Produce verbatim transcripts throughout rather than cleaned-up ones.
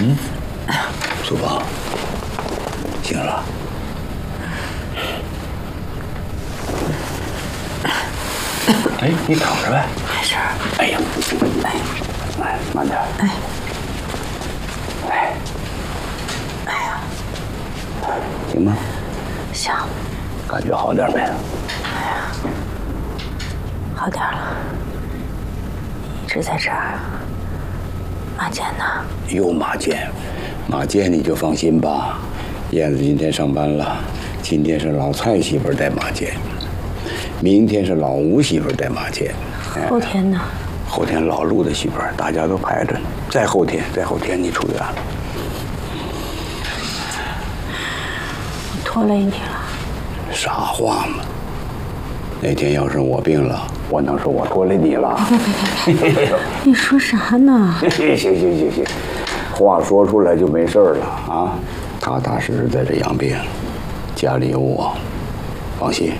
嗯，淑芳，醒了。哎，你躺着呗。 没事。 哎呀，哎，来，慢点。哎，哎， 哎呀， 行吗？ 行。 感觉好点没？哎呀，好点了。一直在这儿。马健呢？ 又马健，马健你就放心吧。燕子今天上班了，今天是老蔡媳妇带马健，明天是老吴媳妇带马健， 后天呢？ 后天老陆的媳妇，大家都排着呢。再后天，再后天你出院了。 我拖累你了。 傻话嘛！那天要是我病了，我能说我拖累你了？ 别别别！你说啥呢？ 行行行行行，话说出来就没事了啊！踏踏实实在这养病，家里有我，放心。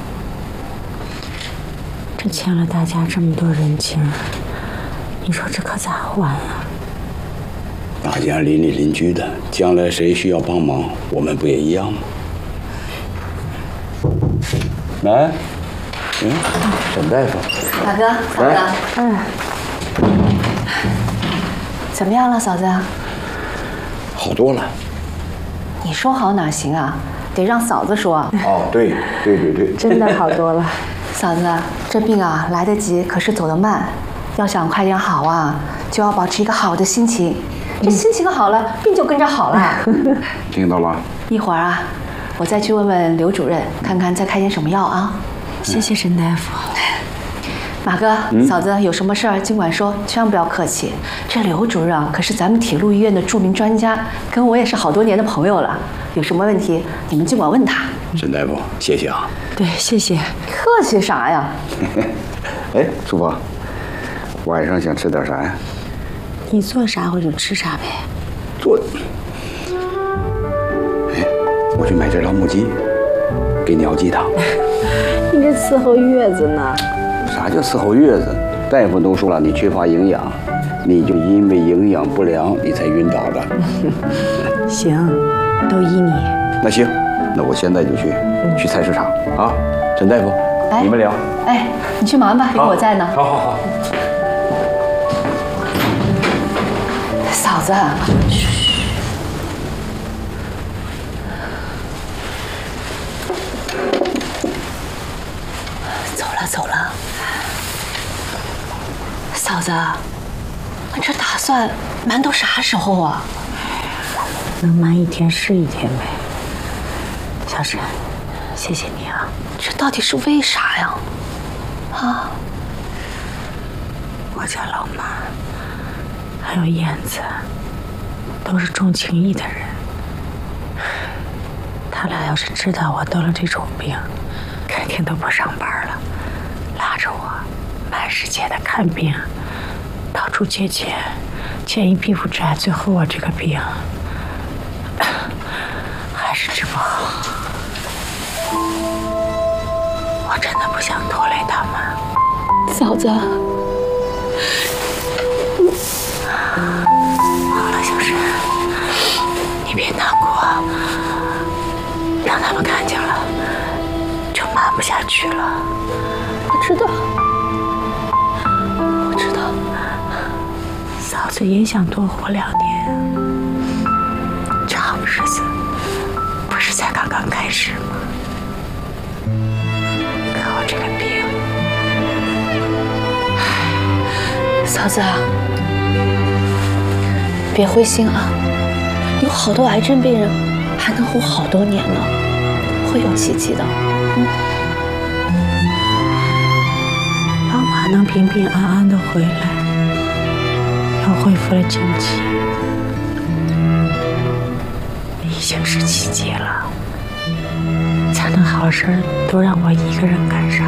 这欠了大家这么多人情，你说这可咋还啊？ 大家邻里邻居的，将来谁需要帮忙，我们不也一样吗？来，嗯，沈大夫， 大哥，嫂子， 嗯， 怎么样了，嫂子？ 好多了。 你说好哪行啊？得让嫂子说。 哦，对对对对， 真的好多了。 嫂子，这病啊来得及，可是走得慢。要想快点好啊，就要保持一个好的心情。这心情好了，病就跟着好了。 听到了。 一会儿啊，我再去问问刘主任，看看再开点什么药啊。 谢谢沈大夫。 马哥，嗯、嫂子有什么事儿尽管说，千万不要客气。这刘主任啊，可是咱们铁路医院的著名专家，跟我也是好多年的朋友了。有什么问题，你们尽管问他。 沈大夫，谢谢啊。 对，谢谢。 客气啥呀？ 哎，淑芳，晚上想吃点啥呀？ 你做啥我就吃啥呗。 做。哎，我去买这老母鸡，给你熬鸡汤。 你这伺候月子呢？ 啥叫伺候月子？大夫都说了，你缺乏营养，你就因为营养不良，你才晕倒的。 行，都依你。 那行，那我现在就去，嗯、去菜市场啊。沈大夫，哎、你们聊。 哎，你去忙吧，有我在呢。 好好好。 嫂子，嘘。走了走了。嫂子，你这打算瞒到啥时候啊？ 能瞒一天是一天呗。小沈，谢谢你啊。 这到底是为啥呀？啊？ 我家老妈还有燕子都是重情义的人，他俩要是知道我得了这种病，肯定都不上班了，拉着我满世界的看病，到处借钱，欠一屁股债，最后我这个病还是治不好。我真的不想拖累他们。 嫂子， 好了，小沈，你别难过，让他们看见了就瞒不下去了。 我知道，我知道。 嫂子也想多活两年，这好日子不是才刚刚开始吗？可我这个病， 嫂子啊，别灰心啊，有好多癌症病人还能活好多年呢，会有奇迹的。嗯， 老妈能平平安安的回来，又恢复了经济，已经是奇迹了。才能好事都让我一个人赶上。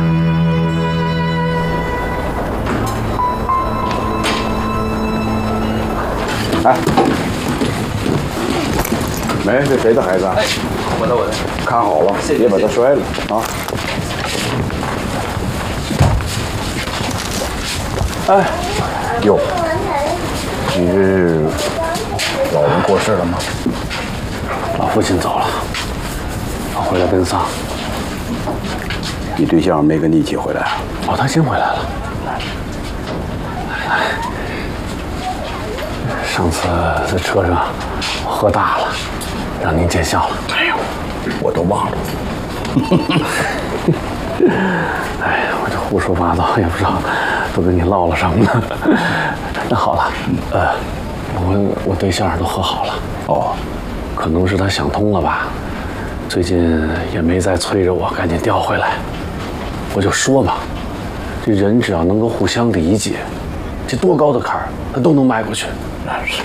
哎，没，这谁的孩子啊？ 哎，我的我的， 看好了，别把它摔了啊！哎，哟，你这老人过世了吗？ 老父亲走了，我回来奔丧。 你对象没跟你一起回来啊？ 哦，他先回来了。上次在车上喝大了，让您见笑了。 哎呦，我都忘了。 哎呀，我这胡说八道，也不知道都跟你唠了什么呢。那好了，呃，我我对象都和好了。 哦， 可能是他想通了吧，最近也没再催着我赶紧调回来。我就说嘛，这人只要能够互相理解，这多高的坎儿他都能迈过去。 那是。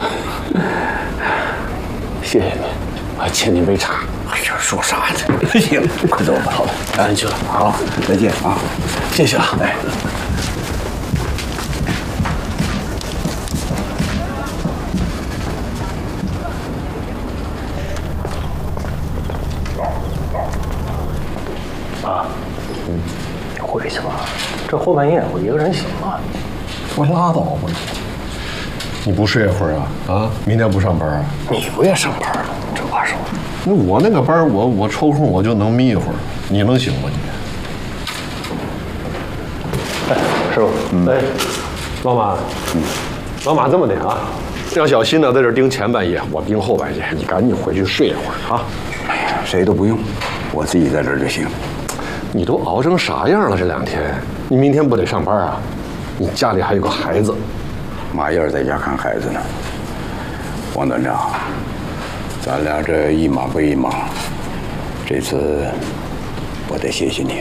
谢谢您，我还欠您杯茶。 哎呀，说啥呢？行，快走吧。 好了，咱去了。 好，再见啊！ 谢谢啊。 哎。 啊，嗯，回去吧。这后半夜我一个人行吗？ 我拉倒吧你！你不睡一会儿啊？啊，明天不上班啊？ 你不也上班了？这话说， 那我那个班，我我抽空我就能眯一会儿，你能行吗你？ 哎，师傅，嗯、哎，老马，嗯，老马这么的啊，让小新呢在这盯前半夜，我盯后半夜，你赶紧回去睡一会儿啊。 哎呀，谁都不用，我自己在这儿就行。 你都熬成啥样了？这两天，你明天不得上班啊？你家里还有个孩子。 马燕在家看孩子呢。王团长，咱俩这一码归一码，这次我得谢谢你。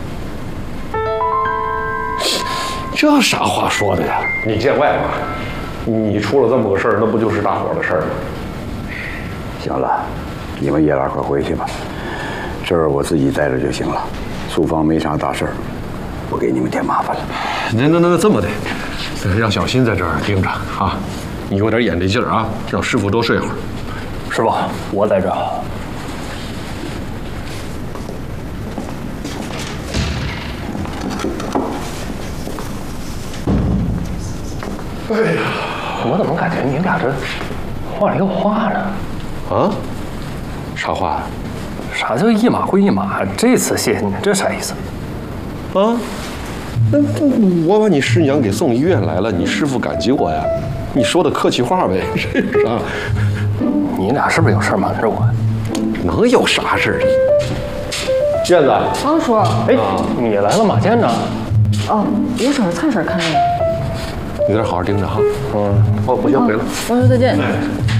这啥话说的呀？你见外吧，你出了这么个事儿，那不就是大伙的事儿吗？ 行了，你们爷俩快回去吧，这儿我自己在这就行了。苏芳没啥大事儿，不给你们添麻烦了。 那那那这么的，让小新在这儿盯着啊，你有点眼力劲儿啊，让师傅多睡会儿。 师傅，我在这儿。 哎呀， 我怎么感觉你俩这话里有话呢？ 啊？啥话呀？ 啥叫一码归一码？这次谢谢你，这啥意思？ 啊？那我把你师娘给送医院来了，你师傅感激我呀？你说的客气话呗，是啊。 你俩是不是有事瞒着我？ 能有啥事儿？燕子， 王叔， 哎，你来了，马健呢？ 哦，我找着菜婶看着呢。 你在这好好盯着哈。嗯，我我先回了。 王叔再见。